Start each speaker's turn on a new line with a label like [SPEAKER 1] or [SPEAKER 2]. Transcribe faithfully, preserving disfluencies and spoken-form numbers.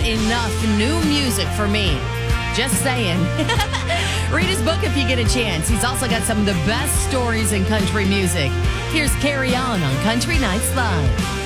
[SPEAKER 1] enough new music for me. Just saying. Read his book if you get a chance. He's also got some of the best stories in country music. Here's Carry On on Country Nights Live.